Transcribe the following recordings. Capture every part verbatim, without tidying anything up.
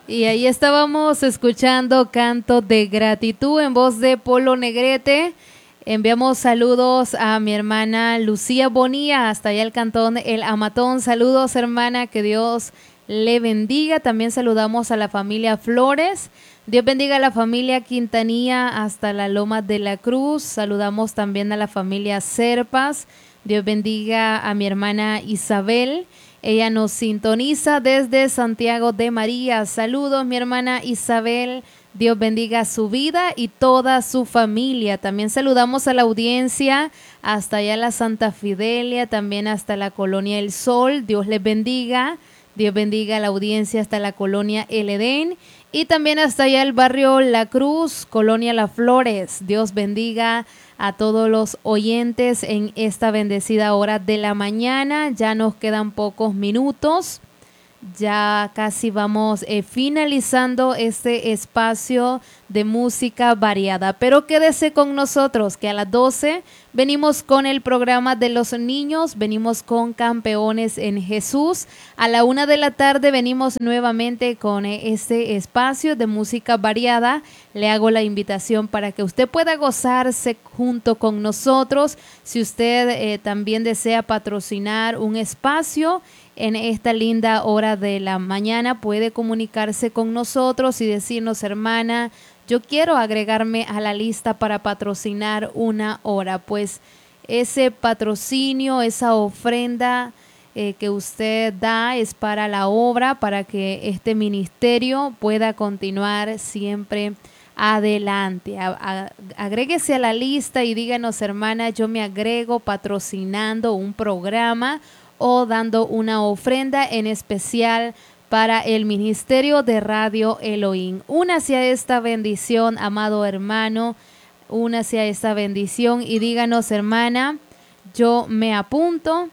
Y ahí estábamos escuchando Canto de Gratitud en voz de Polo Negrete. Enviamos saludos a mi hermana Lucía Bonilla, hasta allá el cantón El Amatón. Saludos, hermana, que Dios le bendiga. También saludamos a la familia Flores. Dios bendiga a la familia Quintanilla hasta la Loma de la Cruz. Saludamos también a la familia Serpas. Dios bendiga a mi hermana Isabel. Ella nos sintoniza desde Santiago de María. Saludos, mi hermana Isabel. Dios bendiga su vida y toda su familia. También saludamos a la audiencia hasta allá la Santa Fidelia, también hasta la Colonia El Sol. Dios les bendiga. Dios bendiga a la audiencia hasta la Colonia El Edén y también hasta allá el barrio La Cruz, Colonia Las Flores. Dios bendiga a todos los oyentes en esta bendecida hora de la mañana. Ya nos quedan pocos minutos. Ya casi vamos eh, finalizando este espacio de música variada, pero quédese con nosotros que a las doce venimos con el programa de los niños, venimos con Campeones en Jesús. A la una de la tarde venimos nuevamente con eh, este espacio de música variada. Le hago la invitación para que usted pueda gozarse junto con nosotros. Si usted eh, también desea patrocinar un espacio en esta linda hora de la mañana, puede comunicarse con nosotros y decirnos: hermana, yo quiero agregarme a la lista para patrocinar una hora. Pues ese patrocinio, esa ofrenda eh, que usted da es para la obra, para que este ministerio pueda continuar siempre adelante. A, a, agréguese a la lista y díganos: hermana, yo me agrego patrocinando un programa o dando una ofrenda en especial para el Ministerio de Radio Elohim. Únase a esta bendición, amado hermano, únase a esta bendición y díganos: hermana, yo me apunto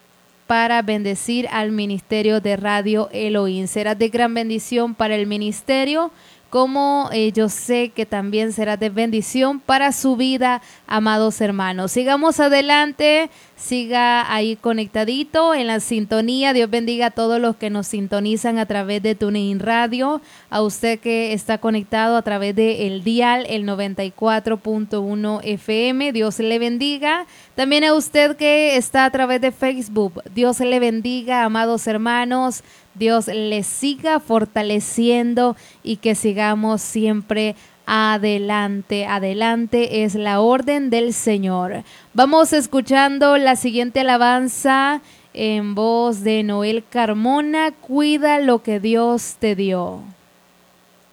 para bendecir al Ministerio de Radio Elohim. Será de gran bendición para el ministerio, como eh, yo sé que también será de bendición para su vida, amados hermanos. Sigamos adelante, siga ahí conectadito en la sintonía. Dios bendiga a todos los que nos sintonizan a través de TuneIn Radio, a usted que está conectado a través de el dial, el noventa y cuatro punto uno F M, Dios le bendiga. También a usted que está a través de Facebook, Dios le bendiga, amados hermanos. Dios les siga fortaleciendo y que sigamos siempre adelante. Adelante es la orden del Señor. Vamos escuchando la siguiente alabanza en voz de Noel Carmona: Cuida lo que Dios te dio.